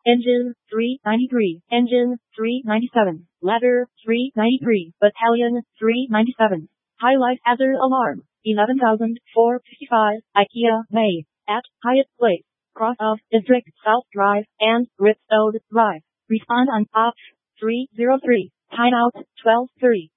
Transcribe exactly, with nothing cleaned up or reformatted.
Engine, three ninety-three. Engine, three ninety-seven. Ladder, three ninety-three. Battalion, three ninety-seven. Highlight hazard alarm, eleven thousand four hundred fifty-five. IKEA, May. At Hyatt Place, cross of District South Drive and Ripstone Drive. Respond on ops three zero three. Timeout twelve thirty.